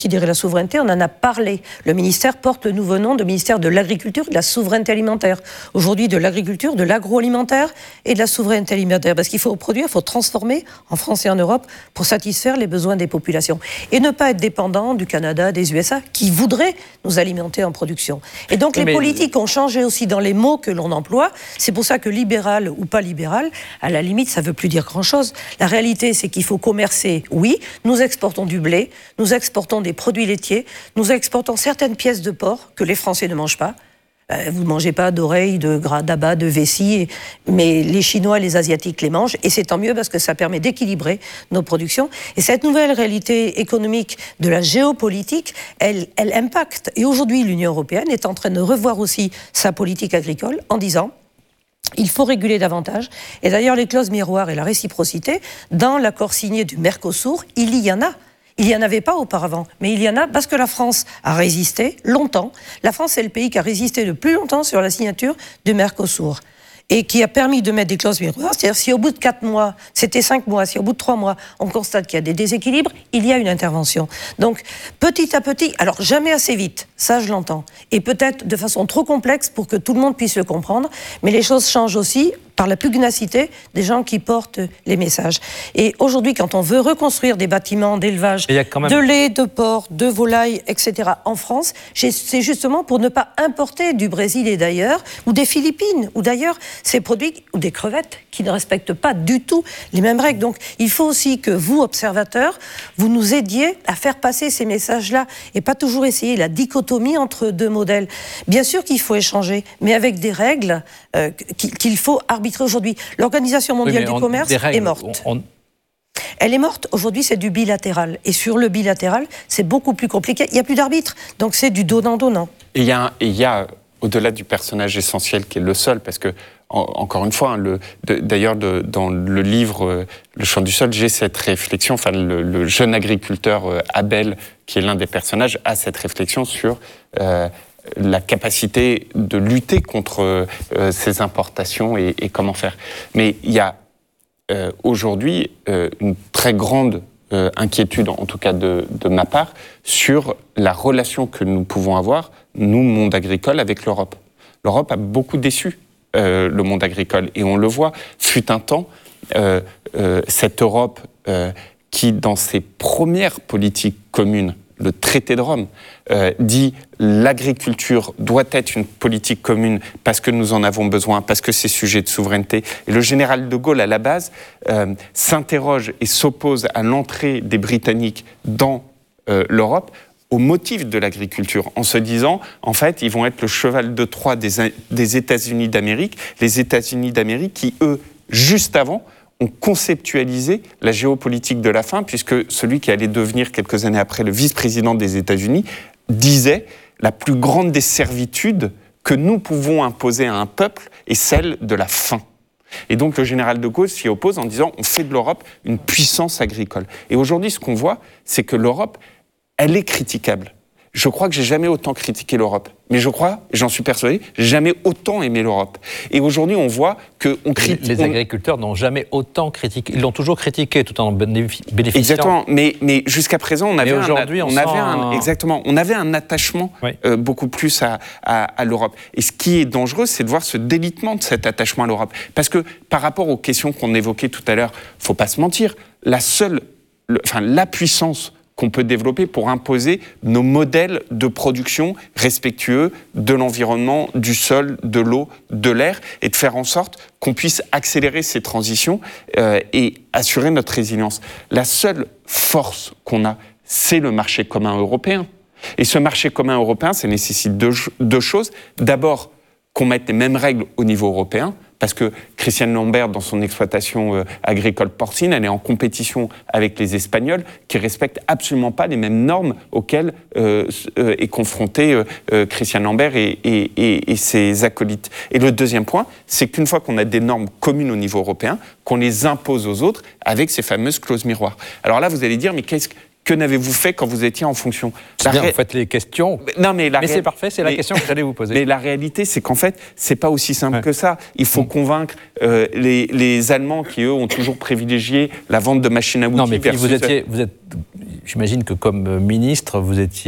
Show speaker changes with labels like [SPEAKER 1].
[SPEAKER 1] qui dirait la souveraineté, on en a parlé. Le ministère porte le nouveau nom de ministère de l'Agriculture et de la Souveraineté Alimentaire. Aujourd'hui, de l'agriculture, de l'agroalimentaire et de la souveraineté alimentaire. Parce qu'il faut produire, il faut transformer en France et en Europe pour satisfaire les besoins des populations. Et ne pas être dépendant du Canada, des USA, qui voudraient nous alimenter en production. Et donc les politiques ont changé aussi dans les mots que l'on emploie. C'est pour ça que libéral ou pas libéral, à la limite, ça ne veut plus dire grand-chose. La réalité, c'est qu'il faut commercer, oui. Nous exportons du blé, nous exportons des produits laitiers, nous exportons certaines pièces de porc que les Français ne mangent pas. Vous ne mangez pas d'oreilles, de gras d'abat, de vessie, mais les Chinois et les Asiatiques les mangent, et c'est tant mieux parce que ça permet d'équilibrer nos productions. Et cette nouvelle réalité économique de la géopolitique, elle impacte. Et aujourd'hui, l'Union européenne est en train de revoir aussi sa politique agricole en disant il faut réguler davantage. Et d'ailleurs, les clauses miroirs et la réciprocité, dans l'accord signé du Mercosur, il y en a. Il n'y en avait pas auparavant, mais il y en a parce que la France a résisté longtemps. La France est le pays qui a résisté le plus longtemps sur la signature du Mercosur et qui a permis de mettre des clauses miroirs. C'est-à-dire si au bout de 4 mois, c'était 5 mois, si au bout de 3 mois, on constate qu'il y a des déséquilibres, il y a une intervention. Donc, petit à petit, alors jamais assez vite, ça je l'entends, et peut-être de façon trop complexe pour que tout le monde puisse le comprendre, mais les choses changent aussi par la pugnacité des gens qui portent les messages. Et aujourd'hui, quand on veut reconstruire des bâtiments d'élevage de lait, de porc, de volaille, etc. en France, c'est justement pour ne pas importer du Brésil et d'ailleurs, ou des Philippines, ou d'ailleurs, ces produits, ou des crevettes, qui ne respectent pas du tout les mêmes règles. Donc, il faut aussi que vous, observateurs, vous nous aidiez à faire passer ces messages-là, et pas toujours essayer la dichotomie entre deux modèles. Bien sûr qu'il faut échanger, mais avec des règles qu'il faut arbitrer aujourd'hui. L'Organisation mondiale du commerce est morte. Elle est morte. Aujourd'hui, c'est du bilatéral. Et sur le bilatéral, c'est beaucoup plus compliqué. Il n'y a plus d'arbitre. Donc, c'est du donnant-donnant.
[SPEAKER 2] Et il y a, au-delà du personnage essentiel qui est le sol, parce que, encore une fois, d'ailleurs, dans le livre Le chant du sol, j'ai cette réflexion, enfin, le jeune agriculteur Abel, qui est l'un des personnages, a cette réflexion sur la capacité de lutter contre ces importations et comment faire. Mais il y a aujourd'hui une très grande inquiétude, en tout cas de ma part, sur la relation que nous pouvons avoir, nous, monde agricole, avec l'Europe. L'Europe a beaucoup déçu le monde agricole, et on le voit, fut un temps, cette Europe qui, dans ses premières politiques communes, le traité de Rome dit l'agriculture doit être une politique commune parce que nous en avons besoin, parce que c'est sujet de souveraineté. Et le général de Gaulle, à la base, s'interroge et s'oppose à l'entrée des Britanniques dans l'Europe au motif de l'agriculture, en se disant, en fait, ils vont être le cheval de Troie des États-Unis d'Amérique, les États-Unis d'Amérique qui, eux, juste avant, ont conceptualisé la géopolitique de la faim, puisque celui qui allait devenir quelques années après le vice-président des États-Unis disait la plus grande des servitudes que nous pouvons imposer à un peuple est celle de la faim. Et donc le général de Gaulle s'y oppose en disant on fait de l'Europe une puissance agricole. Et aujourd'hui, ce qu'on voit, c'est que l'Europe, elle est critiquable. Je crois que j'ai jamais autant critiqué l'Europe. Mais je crois, j'en suis persuadé, j'ai jamais autant aimé l'Europe. Et aujourd'hui, on voit qu'on critique...
[SPEAKER 3] Les agriculteurs n'ont jamais autant critiqué. Ils l'ont toujours critiqué tout en bénéficiant.
[SPEAKER 2] Exactement. Mais jusqu'à présent, on avait un attachement beaucoup plus à l'Europe. Et ce qui est dangereux, c'est de voir ce délitement de cet attachement à l'Europe. Parce que par rapport aux questions qu'on évoquait tout à l'heure, faut pas se mentir, la puissance qu'on peut développer pour imposer nos modèles de production respectueux de l'environnement, du sol, de l'eau, de l'air, et de faire en sorte qu'on puisse accélérer ces transitions et assurer notre résilience. La seule force qu'on a, c'est le marché commun européen. Et ce marché commun européen, ça nécessite deux choses. D'abord, qu'on mette les mêmes règles au niveau européen, parce que Christiane Lambert, dans son exploitation agricole porcine, elle est en compétition avec les Espagnols qui respectent absolument pas les mêmes normes auxquelles est confronté Christiane Lambert et ses acolytes. Et le deuxième point, c'est qu'une fois qu'on a des normes communes au niveau européen, qu'on les impose aux autres avec ces fameuses clauses miroirs. Alors là, vous allez dire, mais que n'avez-vous fait quand vous étiez en fonction?
[SPEAKER 3] Vous faites les questions.
[SPEAKER 2] Non, mais
[SPEAKER 3] c'est parfait, c'est la question que j'allais vous poser.
[SPEAKER 2] Mais la réalité, c'est qu'en fait, c'est pas aussi simple que ça. Il faut convaincre les Allemands qui, eux, ont toujours privilégié la vente de machines à outils.
[SPEAKER 3] Non, mais puis j'imagine que comme ministre, vous étiez